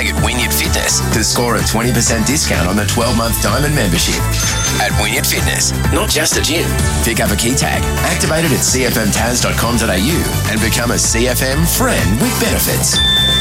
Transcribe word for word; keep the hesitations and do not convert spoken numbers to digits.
tag at Wynyard Fitness to score a twenty percent discount on the twelve-month Diamond membership. At Wynyard Fitness, not just a gym. Pick up a key tag, activate it at c f m taz dot com dot a u and become a C F M friend with benefits.